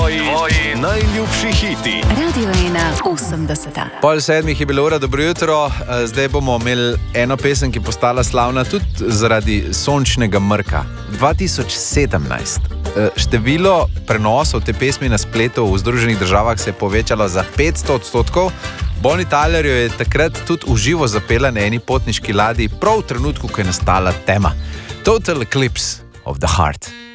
Tvoji najljubši hiti. Radio 1 80. Pol 7 je bilo ura, dobro jutro. Zdaj bomo imeli eno pesem, ki postala slavna tudi zaradi sončnega mrka. 2017. Število prenosov te pesmi na spletu v Združenih državah se je povečalo za 500%. Bonnie Tyler jo je takrat tudi v živo zapela na eni potniški ladji, prav v trenutku, ko je nastala tema. Total Eclipse of the Heart.